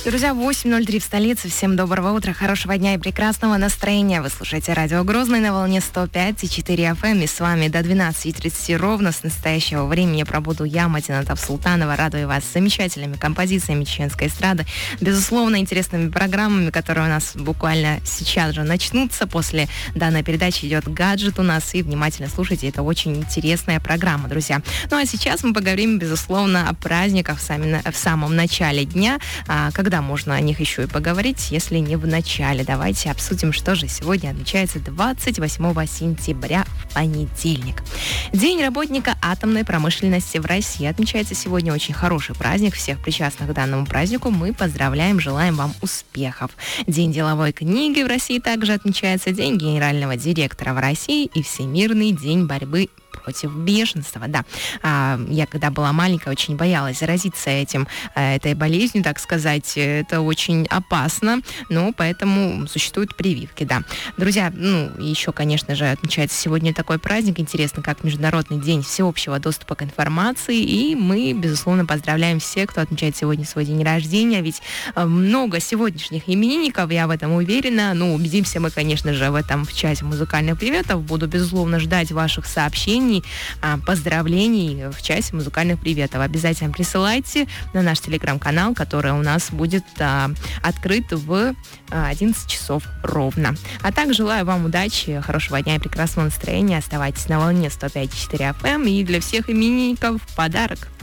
Друзья, 8:03 в столице. Всем доброго утра, хорошего дня и прекрасного настроения. Вы слушаете радио Грозный на волне 105,4 FM. И с вами до 12:30 ровно с настоящего времени пробуду я, Матина Тавсултанова. Радую вас замечательными композициями чеченской эстрады. Безусловно, интересными программами, которые у нас буквально сейчас же начнутся. После данной передачи идет гаджет у нас. И внимательно слушайте, это очень интересная программа, друзья. Ну а сейчас мы поговорим, безусловно, о праздниках в самом начале дня. Когда можно о них еще и поговорить, если не в начале. Давайте обсудим, что же сегодня отмечается 28 сентября, в понедельник. День работника атомной промышленности в России. Отмечается сегодня очень хороший праздник. Всех причастных к данному празднику мы поздравляем, желаем вам успехов. День деловой книги в России также отмечается. День генерального директора в России и Всемирный день борьбы против бешенства, да. Я, когда была маленькая, очень боялась заразиться этой болезнью, так сказать. Это очень опасно, но поэтому существуют прививки, да. Друзья, еще, конечно же, отмечается сегодня такой праздник, интересно, как Международный день всеобщего доступа к информации, и мы, безусловно, поздравляем всех, кто отмечает сегодня свой день рождения, ведь много сегодняшних именинников, я в этом уверена. Убедимся мы, конечно же, в этом в чате музыкальных приветов. Буду, безусловно, ждать ваших сообщений, поздравлений в часе музыкальных приветов. Обязательно присылайте на наш телеграм-канал, который у нас будет открыт в 11 часов ровно. А так желаю вам удачи, хорошего дня и прекрасного настроения. Оставайтесь на волне 105,4 FM. И для всех именинников подарок.